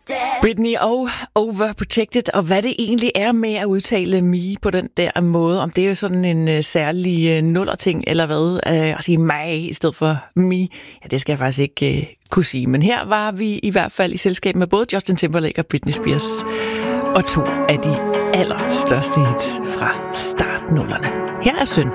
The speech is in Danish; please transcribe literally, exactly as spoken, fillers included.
Britney og Overprotected, og hvad det egentlig er med at udtale me på den der måde, om det er jo sådan en uh, særlig uh, nullerting, eller hvad, uh, at sige mig i stedet for me, ja, det skal jeg faktisk ikke uh, kunne sige. Men her var vi i hvert fald i selskab med både Justin Timberlake og Britney Spears, og to af de allerstørste hits fra startnullerne. Her er Søn.